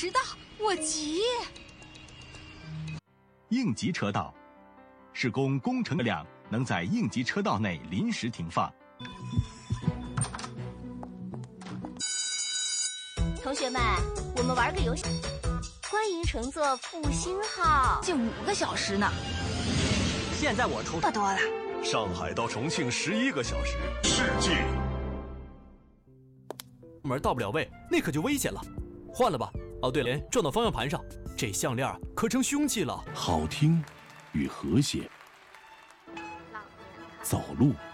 知道，我急。 应急车道是供工程车辆能在应急车道内临时停放。 同学们，我们玩个游戏，欢迎乘坐复兴号， 近5个小时呢。 现在我出这么多了。 上海到重庆11个小时，世界。 门到不了位，那可就危险了。换了吧。哦，对了，撞到方向盘上，这项链可成凶器了。 好听与和谐，走路